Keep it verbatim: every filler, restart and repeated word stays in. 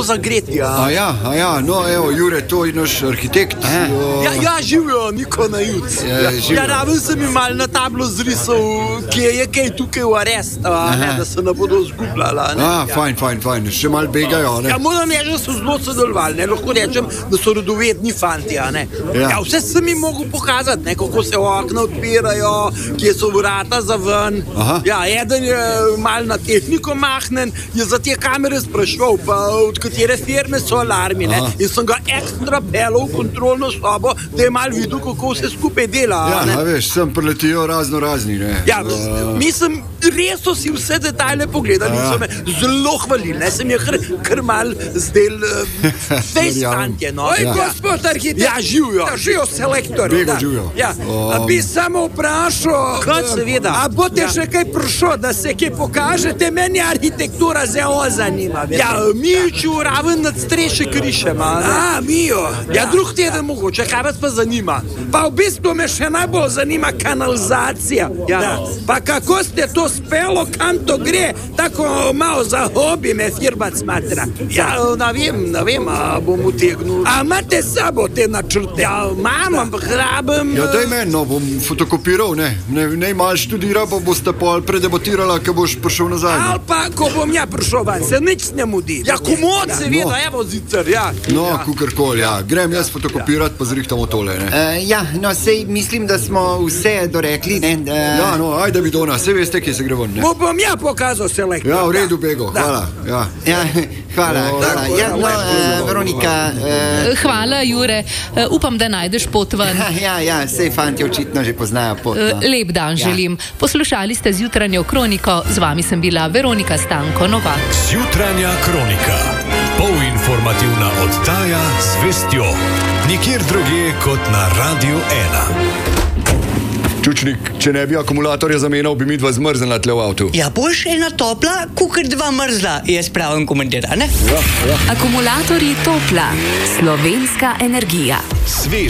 zelo zagreti. Ja. A ja, a ja, no evo, Jure, to je naš arhitekt. Uh, Ja, ja, živijo, Niko na Juc. Ja, Ja, živijo. ja, raven sem jim mal na tablo zrisal, kje je kaj tukaj v arest, a, ne, da se ne bodo zgubljala. Ne. A, Ja. fajn, fajn, fajn, še mal begajo, ne? Ja, moram reči, da so zelo sodelovali, ne, lahko rečem, da so radovedni fanti, a ne. Ja. Ja, vse sem jim mogel pokazati, ne, kako se okna odpirajo, kje so vrata za ven. Aha. Ja, eden je mal na tehniko mahnen, je za te kamere sprašval, pa od katere firme so alarmi, ne. Aha. In sem ga ekstra pelal v kontrolno sobo, da je mal videl, kako vse skupaj dela, a Ja, ne. a veš, sem preletijo razno razni, ne? Ja, Uh, mislim, res so si vse detajle pogledali in Ja. so me zelo hvalili, ne, sem je kar, kar mal zdel uh, fejs Verjamem. fantje, no. Oj, Ja. gospod arhitekt. Ja, živijo. Ja, živijo, selektor. Bego da. živijo. Ja. O, A bi samo vprašal, Kaj, seveda. a boste Ja. še kaj prišel, da se kaj pokažete? Meni arhitektura zelo zanima. veste. Ja, Mijiću raven nad streše krišema. ne. A, Mijo. Ja, drug teden mogoče, kaj vas pa zanima? Pa v bistvu me še najbolj zanima kanalizacija. Ja. Da. Pa kako ste to spelo, kam to gre? Tako malo za hobi me firma smatra. Ja, ne vem, ne vem, a bom utegnil. A imate s sabo te načrte? Ja, imam, ampak rabim. Ja, daj meni, no, bom fotokopiral, ne? Ne, ne mal študira, pa boste pol predebatirala, ko boš prišel nazaj. ne? Ali pa, ko bom ja prišel van, se nič ne mudi. Ja, komod, No. seveda, evo zicer, ja. No, kukorkoli, ja. Grem jaz fotokopirati, pa zrihtamo tole, ne? Uh, ja, no, sej mislim, da smo vse dorekli. Ne, da, Ja, no, ajde bidona, saj veste, kje se gre ven, ne? Mu bom ja pokazal selektor. Ja, v redu, Bego, Da. hvala, ja. ja, hvala, O, hvala. tako, Ja, ja, no, lepo, uh, Veronika. Uh, Hvala, Jure. Eh, Upam, da najdeš pot ven. ja, ja, sej fanti očitno že poznajo pot. Eh, No. Lep dan Ja. želim. Poslušali ste zjutranjo kroniko, z vami sem bila Veronika Stanko Novak. Zjutranja kronika. Polinformativna oddaja z vestjo. Nikjer drugje kot na Radiu ena. Čučnik, če ne bi akumulatorja zamenjal, bi mi dva zmrznila tle v avtu. Ja, boš ena topla, kukar dva mrzla, je spraven komentar, a ne? Akumulatorji Topla, slovenska energija. Svež